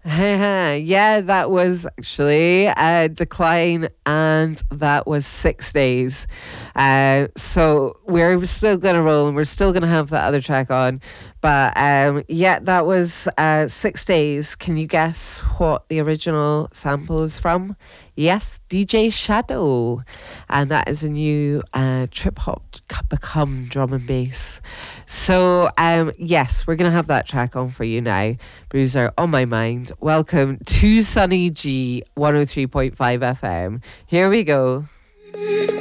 Yeah, that was actually Decline, and that was 6 days. So we're still going to roll, and we're still going to have that other track on. But yeah, that was 6 days. Can you guess what the original sample is from? Yes, DJ Shadow. And that is a new trip hop become drum and bass. So yes, we're going to have that track on for you now. Bruiser on my mind. Welcome to Sunny G 103.5 FM. Here we go.